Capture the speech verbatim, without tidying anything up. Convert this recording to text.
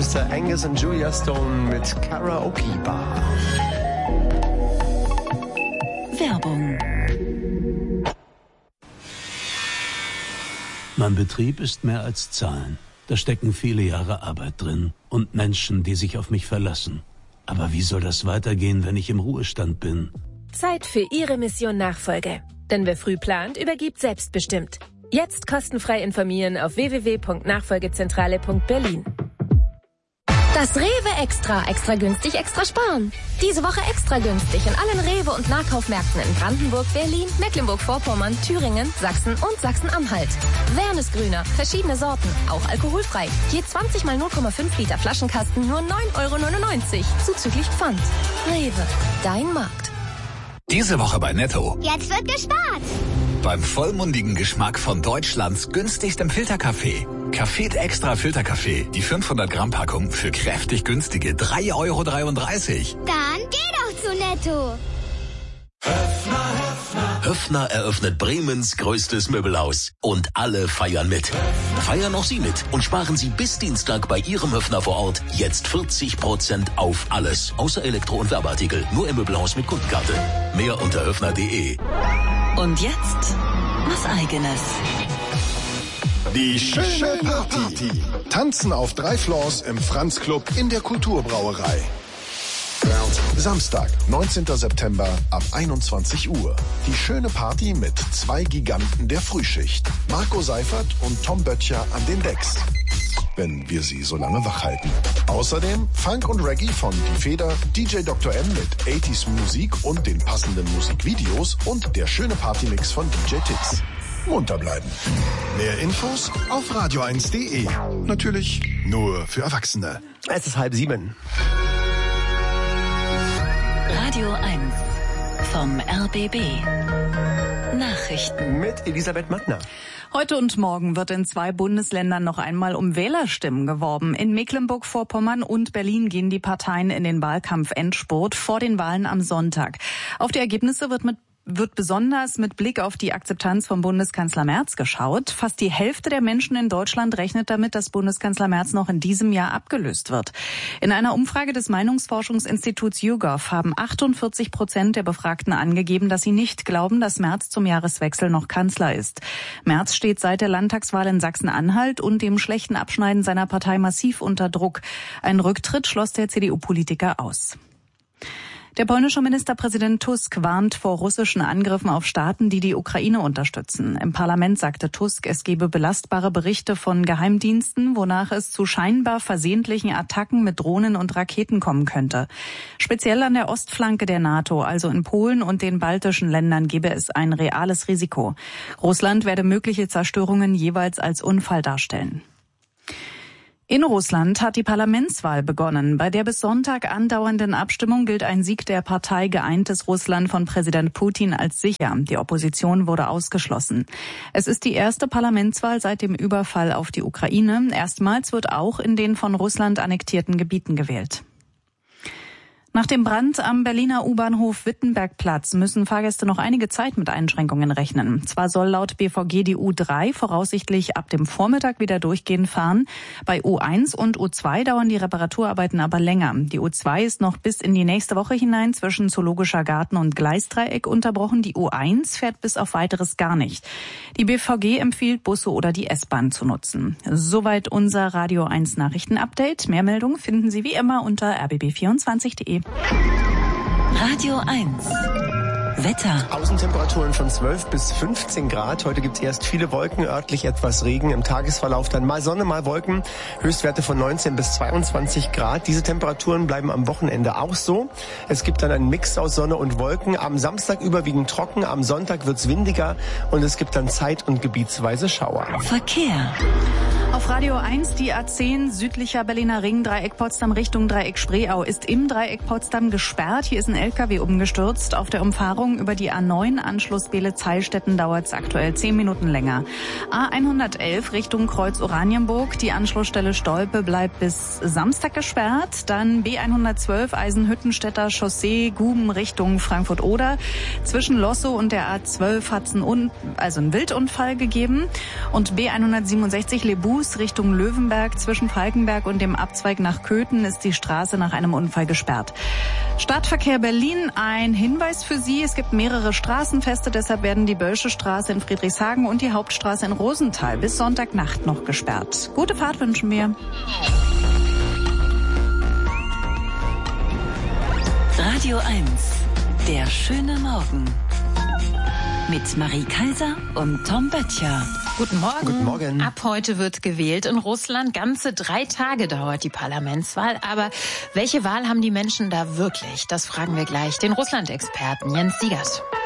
Mister Angus und Julia Stone mit Karaoke Bar. Werbung. Mein Betrieb ist mehr als Zahlen. Da stecken viele Jahre Arbeit drin und Menschen, die sich auf mich verlassen. Aber wie soll das weitergehen, wenn ich im Ruhestand bin? Zeit für Ihre Mission Nachfolge. Denn wer früh plant, übergibt selbstbestimmt. Jetzt kostenfrei informieren auf w w w punkt nachfolgezentrale punkt berlin. Das Rewe Extra. Extra günstig, extra sparen. Diese Woche extra günstig in allen Rewe- und Nahkaufmärkten in Brandenburg, Berlin, Mecklenburg-Vorpommern, Thüringen, Sachsen und Sachsen-Anhalt. Wernesgrüner, verschiedene Sorten, auch alkoholfrei. Je zwanzig mal null Komma fünf Liter Flaschenkasten nur neun Euro neunundneunzig, zuzüglich Pfand. Rewe, dein Markt. Diese Woche bei Netto. Jetzt wird gespart. Beim vollmundigen Geschmack von Deutschlands günstigstem Filterkaffee. Café Extra Filterkaffee. Die fünfhundert Gramm Packung für kräftig günstige drei Euro dreiunddreißig. Dann geh doch zu Netto. Höffner, Höffner. Höffner eröffnet Bremens größtes Möbelhaus. Und alle feiern mit. Feiern auch Sie mit und sparen Sie bis Dienstag bei Ihrem Höffner vor Ort jetzt vierzig Prozent auf alles. Außer Elektro- und Werbeartikel. Nur im Möbelhaus mit Kundenkarte. Mehr unter höffner punkt de. Und jetzt was Eigenes. Die schöne Party. Tanzen auf drei Floors im Franz Club in der Kulturbrauerei. Samstag, neunzehnten September ab einundzwanzig Uhr. Die schöne Party mit zwei Giganten der Frühschicht. Marco Seifert und Tom Böttcher an den Decks. Wenn wir sie so lange wach halten. Außerdem Funk und Reggae von Die Feder, D J Doktor M mit achtziger Musik und den passenden Musikvideos und der schöne Partymix von D J Tix. Munter bleiben. Mehr Infos auf radio eins punkt de. Natürlich nur für Erwachsene. Es ist halb sieben. Radio eins vom R B B. Nachrichten mit Elisabeth Mattner. Heute und morgen wird in zwei Bundesländern noch einmal um Wählerstimmen geworben. In Mecklenburg-Vorpommern und Berlin gehen die Parteien in den Wahlkampf-Endspurt vor den Wahlen am Sonntag. Auf die Ergebnisse wird mit wird besonders mit Blick auf die Akzeptanz von Bundeskanzler Merz geschaut. Fast die Hälfte der Menschen in Deutschland rechnet damit, dass Bundeskanzler Merz noch in diesem Jahr abgelöst wird. In einer Umfrage des Meinungsforschungsinstituts YouGov haben achtundvierzig Prozent der Befragten angegeben, dass sie nicht glauben, dass Merz zum Jahreswechsel noch Kanzler ist. Merz steht seit der Landtagswahl in Sachsen-Anhalt und dem schlechten Abschneiden seiner Partei massiv unter Druck. Ein Rücktritt schloss der C D U-Politiker aus. Der polnische Ministerpräsident Tusk warnt vor russischen Angriffen auf Staaten, die die Ukraine unterstützen. Im Parlament sagte Tusk, es gebe belastbare Berichte von Geheimdiensten, wonach es zu scheinbar versehentlichen Attacken mit Drohnen und Raketen kommen könnte. Speziell an der Ostflanke der NATO, also in Polen und den baltischen Ländern, gebe es ein reales Risiko. Russland werde mögliche Zerstörungen jeweils als Unfall darstellen. In Russland hat die Parlamentswahl begonnen. Bei der bis Sonntag andauernden Abstimmung gilt ein Sieg der Partei Geeintes Russland von Präsident Putin als sicher. Die Opposition wurde ausgeschlossen. Es ist die erste Parlamentswahl seit dem Überfall auf die Ukraine. Erstmals wird auch in den von Russland annektierten Gebieten gewählt. Nach dem Brand am Berliner U-Bahnhof Wittenbergplatz müssen Fahrgäste noch einige Zeit mit Einschränkungen rechnen. Zwar soll laut B V G die U drei voraussichtlich ab dem Vormittag wieder durchgehend fahren. Bei U eins und U zwei dauern die Reparaturarbeiten aber länger. Die U zwei ist noch bis in die nächste Woche hinein zwischen Zoologischer Garten und Gleisdreieck unterbrochen. Die U eins fährt bis auf Weiteres gar nicht. Die B V G empfiehlt, Busse oder die S-Bahn zu nutzen. Soweit unser Radio eins Nachrichtenupdate. Mehr Meldungen finden Sie wie immer unter r b b vierundzwanzig punkt de. Radio eins. Wetter. Außentemperaturen von zwölf bis fünfzehn Grad. Heute gibt es erst viele Wolken, örtlich etwas Regen. Im Tagesverlauf dann mal Sonne, mal Wolken. Höchstwerte von neunzehn bis zweiundzwanzig Grad. Diese Temperaturen bleiben am Wochenende auch so. Es gibt dann einen Mix aus Sonne und Wolken. Am Samstag überwiegend trocken, am Sonntag wird's windiger und es gibt dann zeit- und gebietsweise Schauer. Verkehr. Auf Radio eins die A zehn südlicher Berliner Ring, Dreieck Potsdam Richtung Dreieck Spreeau ist im Dreieck Potsdam gesperrt. Hier ist ein L K W umgestürzt. Auf der Umfahrung über die A neun Anschluss Beelitz-Heilstätten dauert es aktuell zehn Minuten länger. A hundertelf Richtung Kreuz Oranienburg. Die Anschlussstelle Stolpe bleibt bis Samstag gesperrt. Dann B hundertzwölf Eisenhüttenstädter Chaussee Guben Richtung Frankfurt-Oder. Zwischen Lossow und der A zwölf hat es einen, Un- also einen Wildunfall gegeben. Und B hundertsiebenundsechzig Lebu Fuß Richtung Löwenberg. Zwischen Falkenberg und dem Abzweig nach Köthen ist die Straße nach einem Unfall gesperrt. Stadtverkehr Berlin, ein Hinweis für Sie. Es gibt mehrere Straßenfeste, deshalb werden die Bölsche Straße in Friedrichshagen und die Hauptstraße in Rosenthal bis Sonntagnacht noch gesperrt. Gute Fahrt wünschen wir. Radio eins, der schöne Morgen. Mit Marie Kaiser und Tom Böttcher. Guten Morgen. Guten Morgen. Ab heute wird gewählt in Russland. Ganze drei Tage dauert die Parlamentswahl. Aber welche Wahl haben die Menschen da wirklich? Das fragen wir gleich den Russland-Experten Jens Siegert.